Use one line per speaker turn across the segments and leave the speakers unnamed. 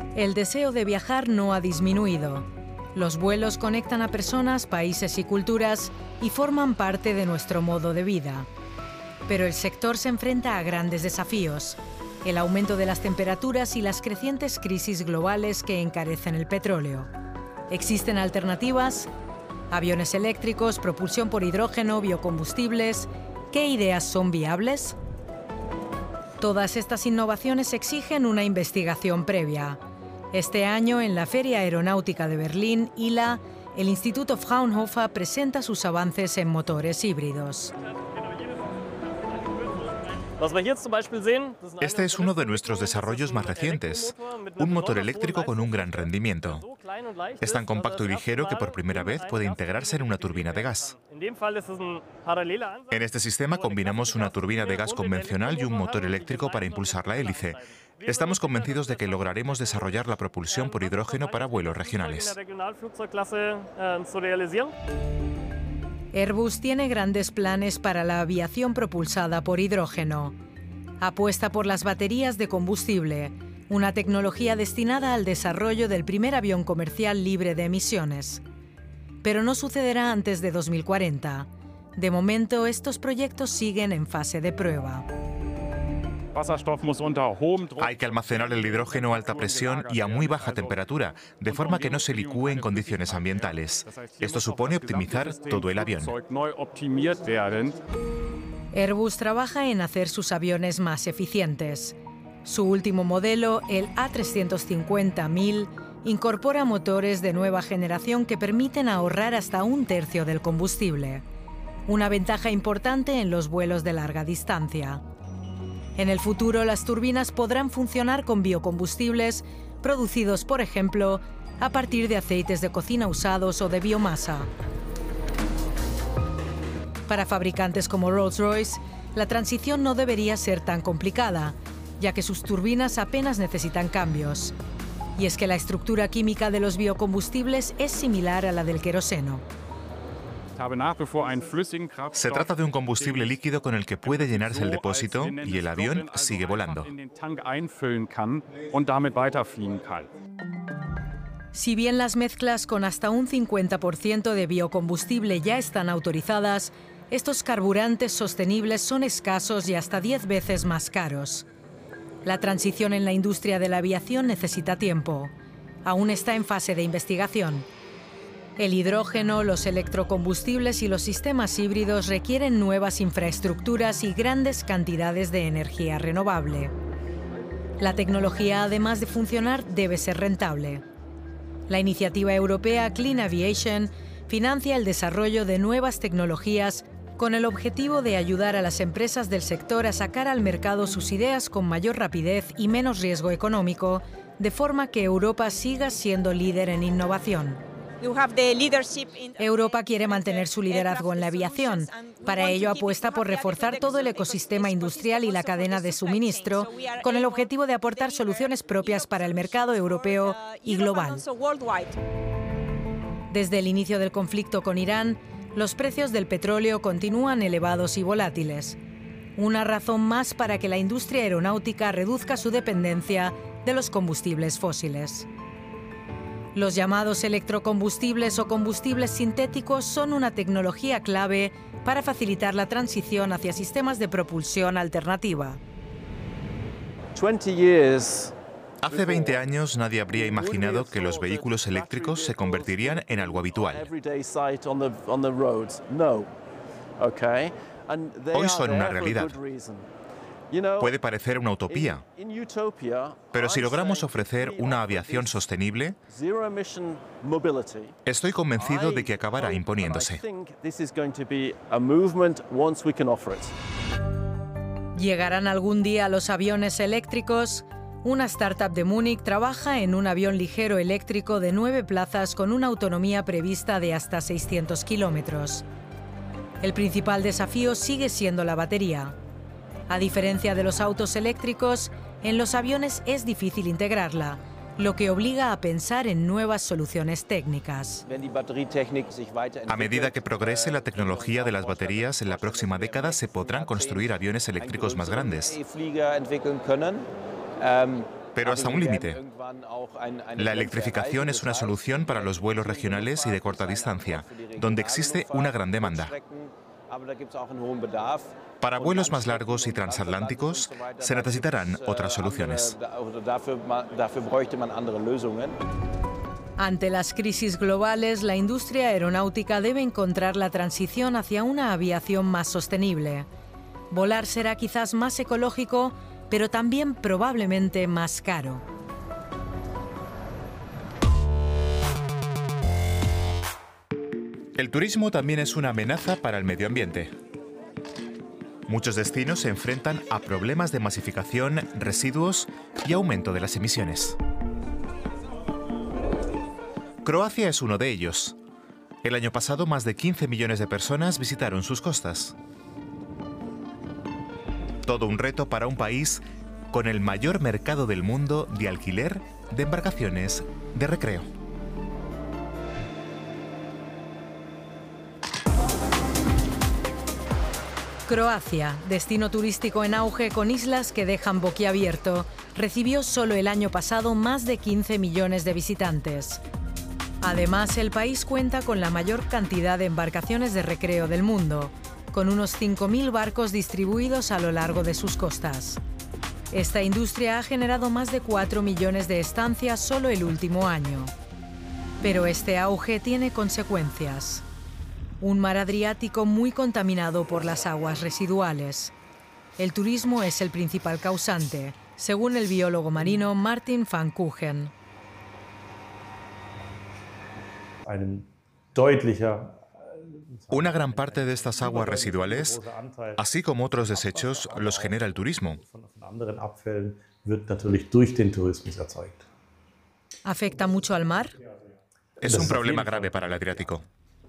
El deseo de viajar no ha disminuido. Los vuelos conectan a personas, países y culturas y forman parte de nuestro modo de vida. Pero el sector se enfrenta a grandes desafíos: el aumento de las temperaturas y las crecientes crisis globales que encarecen el petróleo. ¿Existen alternativas? ¿Aviones eléctricos, propulsión por hidrógeno, biocombustibles? ¿Qué ideas son viables? Todas estas innovaciones exigen una investigación previa. Este año, en la Feria Aeronáutica de Berlín, ILA, el Instituto Fraunhofer presenta sus avances en motores híbridos.
Este es uno de nuestros desarrollos más recientes, un motor eléctrico con un gran rendimiento. Es tan compacto y ligero que por primera vez puede integrarse en una turbina de gas. En este sistema combinamos una turbina de gas convencional y un motor eléctrico para impulsar la hélice. Estamos convencidos de que lograremos desarrollar la propulsión por hidrógeno para vuelos regionales.
Airbus tiene grandes planes para la aviación propulsada por hidrógeno. Apuesta por las baterías de combustible, una tecnología destinada al desarrollo del primer avión comercial libre de emisiones. Pero no sucederá antes de 2040. De momento, estos proyectos siguen en fase de prueba.
Hay que almacenar el hidrógeno a alta presión y a muy baja temperatura, de forma que no se licúe en condiciones ambientales. Esto supone optimizar todo el avión.
Airbus trabaja en hacer sus aviones más eficientes. Su último modelo, el A350-1000, incorpora motores de nueva generación que permiten ahorrar hasta un tercio del combustible. Una ventaja importante en los vuelos de larga distancia. En el futuro, las turbinas podrán funcionar con biocombustibles producidos, por ejemplo, a partir de aceites de cocina usados o de biomasa. Para fabricantes como Rolls-Royce, la transición no debería ser tan complicada, ya que sus turbinas apenas necesitan cambios. Y es que la estructura química de los biocombustibles es similar a la del queroseno.
Se trata de un combustible líquido con el que puede llenarse el depósito y el avión sigue volando.
Si bien las mezclas con hasta un 50% de biocombustible ya están autorizadas, estos carburantes sostenibles son escasos y hasta 10 veces más caros. La transición en la industria de la aviación necesita tiempo. Aún está en fase de investigación. El hidrógeno, los electrocombustibles y los sistemas híbridos requieren nuevas infraestructuras y grandes cantidades de energía renovable. La tecnología, además de funcionar, debe ser rentable. La iniciativa europea Clean Aviation financia el desarrollo de nuevas tecnologías con el objetivo de ayudar a las empresas del sector a sacar al mercado sus ideas con mayor rapidez y menos riesgo económico, de forma que Europa siga siendo líder en innovación. Europa quiere mantener su liderazgo en la aviación. Para ello apuesta por reforzar todo el ecosistema industrial y la cadena de suministro, con el objetivo de aportar soluciones propias para el mercado europeo y global. Desde el inicio del conflicto con Irán, los precios del petróleo continúan elevados y volátiles. Una razón más para que la industria aeronáutica reduzca su dependencia de los combustibles fósiles. Los llamados electrocombustibles o combustibles sintéticos son una tecnología clave para facilitar la transición hacia sistemas de propulsión alternativa.
Hace 20 años nadie habría imaginado que los vehículos eléctricos se convertirían en algo habitual. Hoy son una realidad. Puede parecer una utopía, pero si logramos ofrecer una aviación sostenible, estoy convencido de que acabará imponiéndose.
¿Llegarán algún día los aviones eléctricos? Una startup de Múnich trabaja en un avión ligero eléctrico de 9 plazas con una autonomía prevista de hasta 600 kilómetros. El principal desafío sigue siendo la batería. A diferencia de los autos eléctricos, en los aviones es difícil integrarla, lo que obliga a pensar en nuevas soluciones técnicas.
A medida que progrese la tecnología de las baterías, en la próxima década se podrán construir aviones eléctricos más grandes. pero hasta un límite. La electrificación es una solución para los vuelos regionales y de corta distancia, donde existe una gran demanda. Para vuelos más largos y transatlánticos se necesitarán otras soluciones.
Ante las crisis globales, la industria aeronáutica debe encontrar la transición hacia una aviación más sostenible. Volar será quizás más ecológico, pero también probablemente más caro.
El turismo también es una amenaza para el medio ambiente. Muchos destinos se enfrentan a problemas de masificación, residuos y aumento de las emisiones. Croacia es uno de ellos. El año pasado, más de 15 millones de personas visitaron sus costas. Todo un reto para un país con el mayor mercado del mundo de alquiler de embarcaciones de recreo.
Croacia, destino turístico en auge con islas que dejan boquiabierto, recibió solo el año pasado más de 15 millones de visitantes. Además, el país cuenta con la mayor cantidad de embarcaciones de recreo del mundo, con unos 5.000 barcos distribuidos a lo largo de sus costas. Esta industria ha generado más de 4 millones de estancias solo el último año. Pero este auge tiene consecuencias. Un mar Adriático muy contaminado por las aguas residuales. El turismo es el principal causante, según el biólogo marino Martin van Kuchen.
Una gran parte de estas aguas residuales, así como otros desechos, los genera el turismo.
¿Afecta mucho al mar?
Es un problema grave para el Adriático.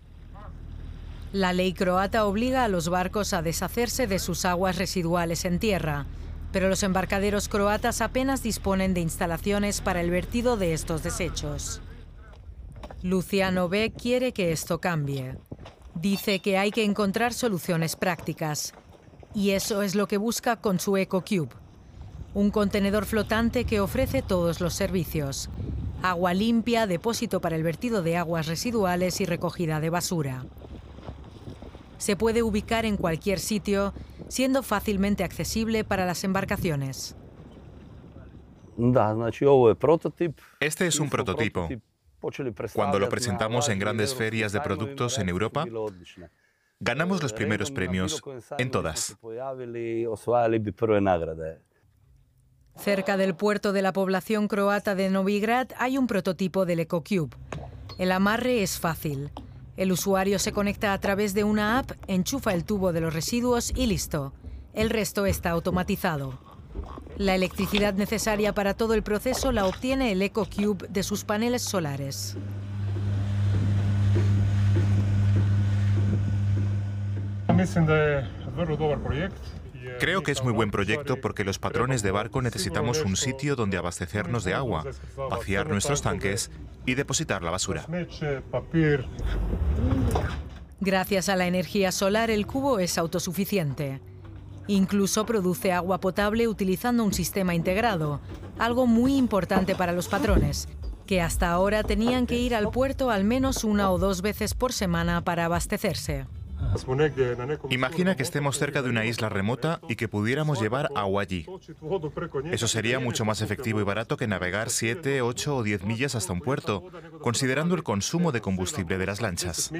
La ley croata obliga a los barcos a deshacerse de sus aguas residuales en tierra, pero los embarcaderos croatas apenas disponen de instalaciones para el vertido de estos desechos. Luciano B. quiere que esto cambie. Dice que hay que encontrar soluciones prácticas. Y eso es lo que busca con su EcoCube. Un contenedor flotante que ofrece todos los servicios. Agua limpia, depósito para el vertido de aguas residuales y recogida de basura. Se puede ubicar en cualquier sitio, siendo fácilmente accesible para las embarcaciones.
Este es un prototipo. Cuando lo presentamos en grandes ferias de productos en Europa, ganamos los primeros premios en todas.
Cerca del puerto de la población croata de Novigrad hay un prototipo del EcoCube. El amarre es fácil. El usuario se conecta a través de una app, enchufa el tubo de los residuos y listo. El resto está automatizado. La electricidad necesaria para todo el proceso la obtiene el EcoCube de sus paneles solares.
Creo que es muy buen proyecto porque los patrones de barco necesitamos un sitio donde abastecernos de agua, vaciar nuestros tanques y depositar la basura.
Gracias a la energía solar, el cubo es autosuficiente. Incluso produce agua potable utilizando un sistema integrado, algo muy importante para los patrones, que hasta ahora tenían que ir al puerto al menos 1 o 2 veces por semana para abastecerse.
Imagina que estemos cerca de una isla remota y que pudiéramos llevar agua allí. Eso sería mucho más efectivo y barato que navegar 7, 8 o 10 millas hasta un puerto, considerando el consumo de combustible de las lanchas.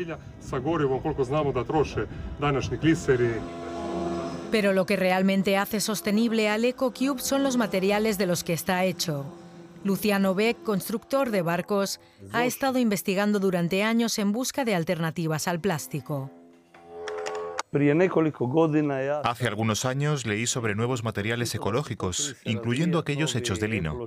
Pero lo que realmente hace sostenible al EcoCube son los materiales de los que está hecho. Luciano Beck, constructor de barcos, ha estado investigando durante años en busca de alternativas al plástico.
Hace algunos años leí sobre nuevos materiales ecológicos, incluyendo aquellos hechos de lino.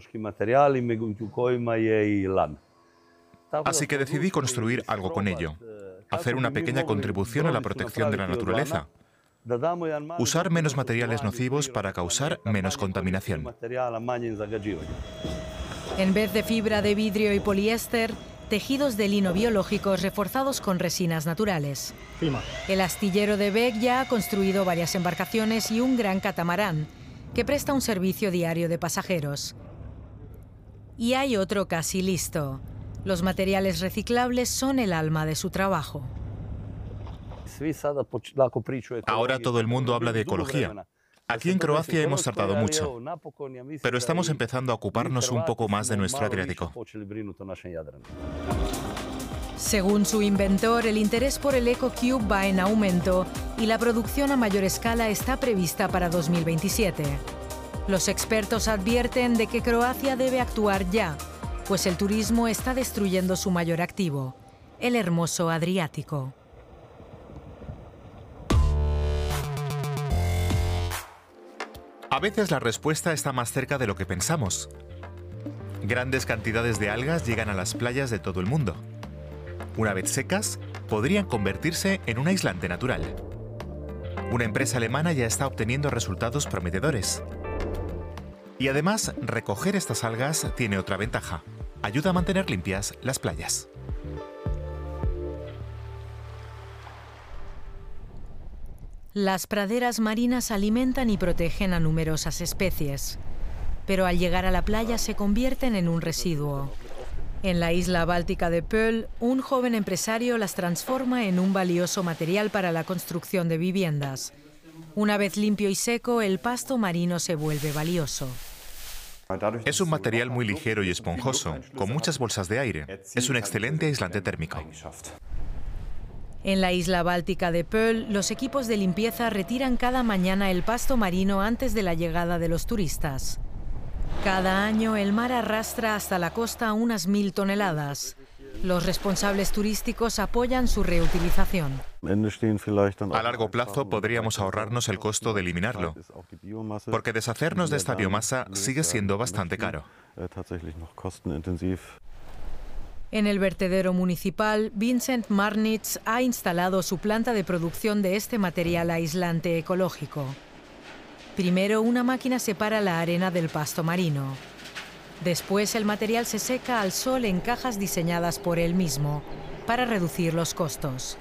Así que decidí construir algo con ello, hacer una pequeña contribución a la protección de la naturaleza. Usar menos materiales nocivos para causar menos contaminación.
En vez de fibra de vidrio y poliéster, tejidos de lino biológicos reforzados con resinas naturales. El astillero de Beck ya ha construido varias embarcaciones y un gran catamarán, que presta un servicio diario de pasajeros. Y hay otro casi listo. Los materiales reciclables son el alma de su trabajo.
Ahora todo el mundo habla de ecología. Aquí en Croacia hemos tardado mucho, pero estamos empezando a ocuparnos un poco más de nuestro Adriático.
Según su inventor, el interés por el EcoCube va en aumento y la producción a mayor escala está prevista para 2027. Los expertos advierten de que Croacia debe actuar ya, pues el turismo está destruyendo su mayor activo, el hermoso Adriático.
A veces la respuesta está más cerca de lo que pensamos. Grandes cantidades de algas llegan a las playas de todo el mundo. Una vez secas, podrían convertirse en un aislante natural. Una empresa alemana ya está obteniendo resultados prometedores. Y además, recoger estas algas tiene otra ventaja: ayuda a mantener limpias las playas.
Las praderas marinas alimentan y protegen a numerosas especies, pero al llegar a la playa se convierten en un residuo. En la isla báltica de Pöll, un joven empresario las transforma en un valioso material para la construcción de viviendas. Una vez limpio y seco, el pasto marino se vuelve valioso.
Es un material muy ligero y esponjoso, con muchas bolsas de aire. Es un excelente aislante térmico.
En la isla báltica de Pöll, los equipos de limpieza retiran cada mañana el pasto marino antes de la llegada de los turistas. Cada año el mar arrastra hasta la costa unas 1000 toneladas. Los responsables turísticos apoyan su reutilización.
A largo plazo podríamos ahorrarnos el costo de eliminarlo, porque deshacernos de esta biomasa sigue siendo bastante caro.
En el vertedero municipal, Vincent Marnitz ha instalado su planta de producción de este material aislante ecológico. Primero, una máquina separa la arena del pasto marino. Después, el material se seca al sol en cajas diseñadas por él mismo, para reducir los costos.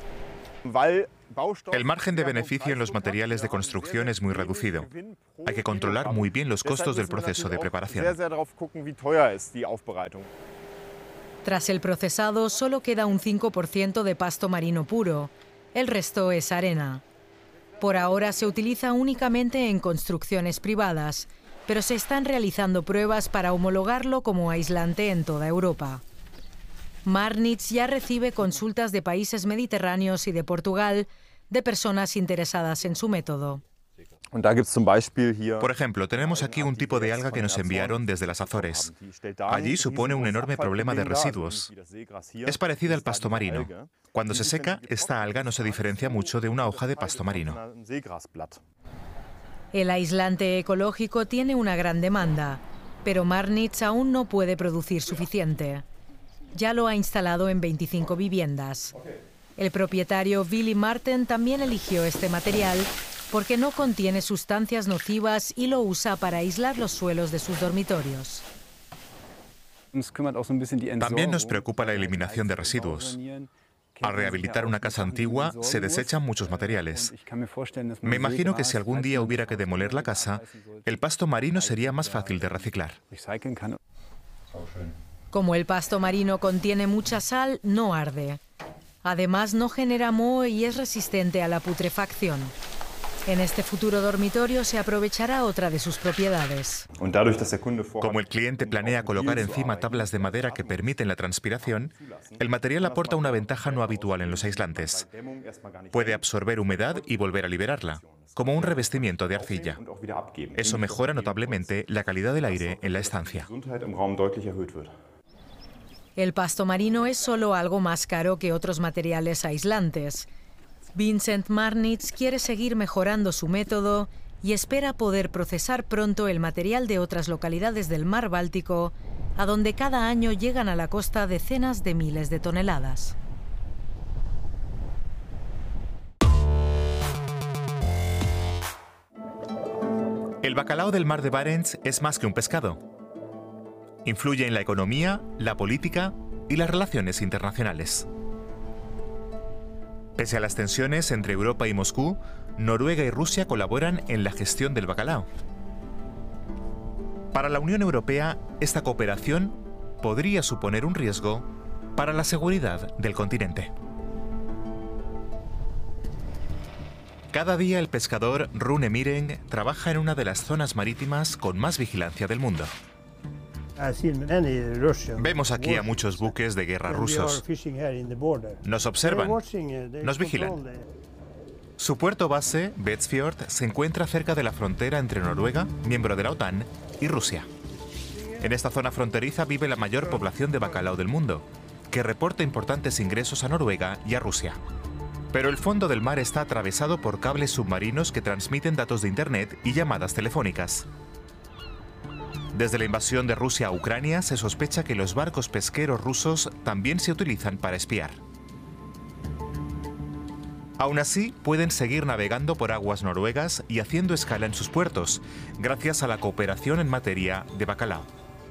El margen de beneficio en los materiales de construcción es muy reducido. Hay que controlar muy bien los costos del proceso de preparación.
Tras el procesado, solo queda un 5% de pasto marino puro. El resto es arena. Por ahora se utiliza únicamente en construcciones privadas, pero se están realizando pruebas para homologarlo como aislante en toda Europa. Marnitz ya recibe consultas de países mediterráneos y de Portugal de personas interesadas en su método.
Por ejemplo, tenemos aquí un tipo de alga que nos enviaron desde las Azores. Allí supone un enorme problema de residuos. Es parecida al pasto marino. Cuando se seca, esta alga no se diferencia mucho de una hoja de pasto marino.
El aislante ecológico tiene una gran demanda, pero Marnitz aún no puede producir suficiente. Ya lo ha instalado en 25 viviendas. El propietario Willy Marten también eligió este material porque no contiene sustancias nocivas y lo usa para aislar los suelos de sus dormitorios.
También nos preocupa la eliminación de residuos. Al rehabilitar una casa antigua, se desechan muchos materiales. Me imagino que si algún día hubiera que demoler la casa, el pasto marino sería más fácil de reciclar.
Como el pasto marino contiene mucha sal, no arde. Además, no genera moho y es resistente a la putrefacción. En este futuro dormitorio se aprovechará otra de sus propiedades.
Como el cliente planea colocar encima tablas de madera que permiten la transpiración, el material aporta una ventaja no habitual en los aislantes. Puede absorber humedad y volver a liberarla, como un revestimiento de arcilla. Eso mejora notablemente la calidad del aire en la estancia.
El pasto marino es solo algo más caro que otros materiales aislantes. Vincent Marnitz quiere seguir mejorando su método y espera poder procesar pronto el material de otras localidades del mar Báltico, a donde cada año llegan a la costa decenas de miles de toneladas.
El bacalao del mar de Barents es más que un pescado. Influye en la economía, la política y las relaciones internacionales. Pese a las tensiones entre Europa y Moscú, Noruega y Rusia colaboran en la gestión del bacalao. Para la Unión Europea, esta cooperación podría suponer un riesgo para la seguridad del continente. Cada día el pescador Rune Miren trabaja en una de las zonas marítimas con más vigilancia del mundo. Vemos aquí a muchos buques de guerra rusos. Nos observan, nos vigilan. Su puerto base, Vestfjord, se encuentra cerca de la frontera entre Noruega, miembro de la OTAN, y Rusia. En esta zona fronteriza vive la mayor población de bacalao del mundo, que reporta importantes ingresos a Noruega y a Rusia. Pero el fondo del mar está atravesado por cables submarinos que transmiten datos de Internet y llamadas telefónicas. Desde la invasión de Rusia a Ucrania se sospecha que los barcos pesqueros rusos también se utilizan para espiar. Aún así, pueden seguir navegando por aguas noruegas y haciendo escala en sus puertos, gracias a la cooperación en materia de bacalao.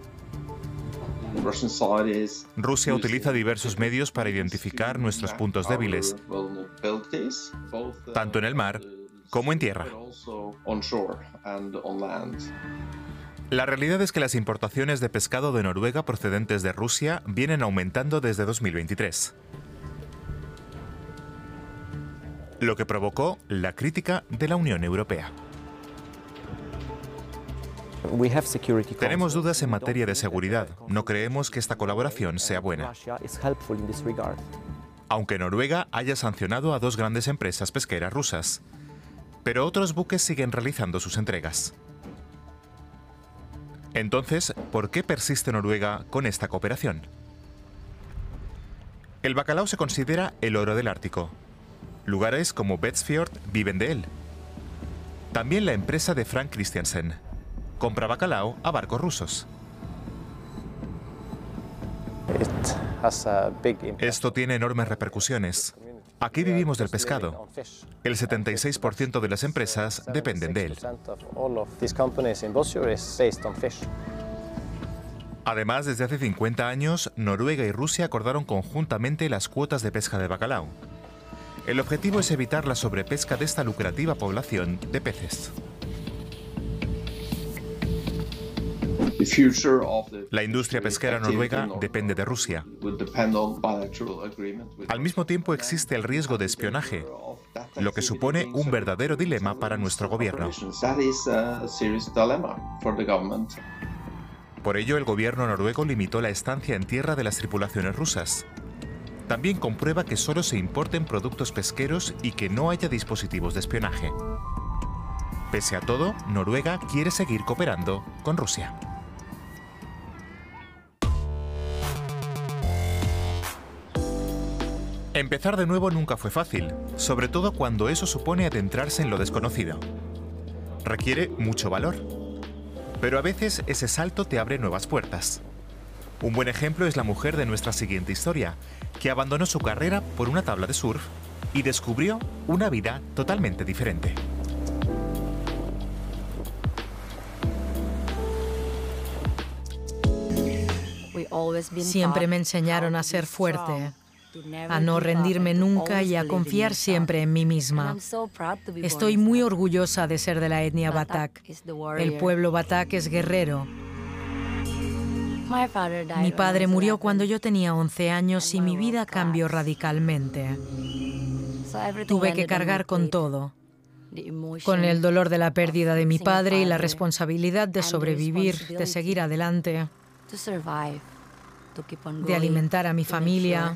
Rusia utiliza diversos medios para identificar nuestros puntos débiles, tanto en el mar como en tierra. La realidad es que las importaciones de pescado de Noruega procedentes de Rusia vienen aumentando desde 2023. Lo que provocó la crítica de la Unión Europea. Tenemos dudas en materia de seguridad. No creemos que esta colaboración sea buena. Aunque Noruega haya sancionado a 2 grandes empresas pesqueras rusas, pero otros buques siguen realizando sus entregas. Entonces, ¿por qué persiste Noruega con esta cooperación? El bacalao se considera el oro del Ártico. Lugares como Vestfjord viven de él. También la empresa de Frank Christiansen compra bacalao a barcos rusos. Esto tiene enormes repercusiones. Aquí vivimos del pescado. El 76% de las empresas dependen de él. Además, desde hace 50 años, Noruega y Rusia acordaron conjuntamente las cuotas de pesca de bacalao. El objetivo es evitar la sobrepesca de esta lucrativa población de peces. La industria pesquera noruega depende de Rusia. Al mismo tiempo existe el riesgo de espionaje, lo que supone un verdadero dilema para nuestro gobierno. Por ello, el gobierno noruego limitó la estancia en tierra de las tripulaciones rusas. También comprueba que solo se importen productos pesqueros y que no haya dispositivos de espionaje. Pese a todo, Noruega quiere seguir cooperando con Rusia. Empezar de nuevo nunca fue fácil, sobre todo cuando eso supone adentrarse en lo desconocido. Requiere mucho valor, pero a veces ese salto te abre nuevas puertas. Un buen ejemplo es la mujer de nuestra siguiente historia, que abandonó su carrera por una tabla de surf y descubrió una vida totalmente diferente.
Siempre me enseñaron a ser fuerte, a no rendirme nunca y a confiar siempre en mí misma. Estoy muy orgullosa de ser de la etnia Batak. El pueblo Batak es guerrero. Mi padre murió cuando yo tenía 11 años y mi vida cambió radicalmente. Tuve que cargar con todo, con el dolor de la pérdida de mi padre y la responsabilidad de sobrevivir, de seguir adelante, de alimentar a mi familia.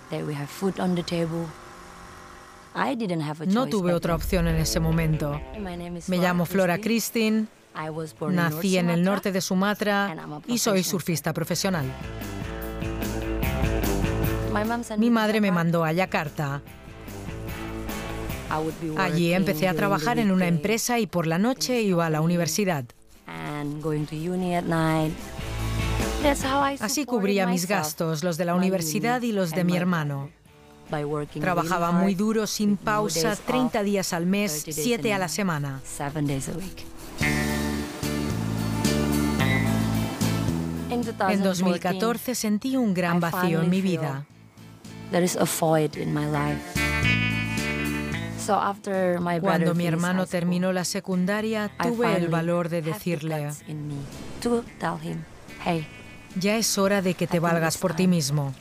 No tuve otra opción en ese momento. Me llamo Flora Kristin, nací en el norte de Sumatra y soy surfista profesional. Mi madre me mandó a Yakarta. Allí empecé a trabajar en una empresa y por la noche iba a la universidad. Así cubría mis gastos, los de la universidad y los de mi hermano. Trabajaba muy duro, sin pausa, 30 días al mes, 7 a la semana. En 2014 sentí un gran vacío en mi vida. Cuando mi hermano terminó la secundaria, tuve el valor de decirle, ya es hora de que te valgas por ti mismo.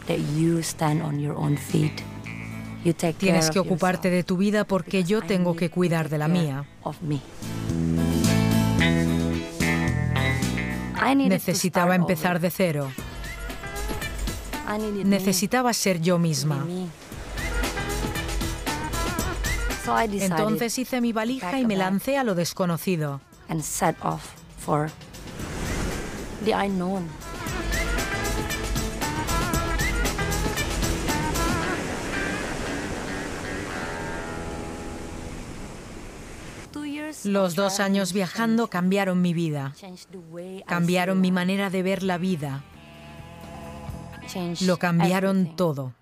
Tienes que ocuparte de tu vida porque yo tengo que cuidar de la mía. Necesitaba empezar de cero. Necesitaba ser yo misma. Entonces hice mi valija y me lancé a lo desconocido. Los 2 años viajando cambiaron mi vida, cambiaron mi manera de ver la vida, lo cambiaron todo.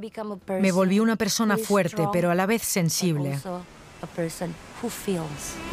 Me volví una persona fuerte, pero a la vez sensible.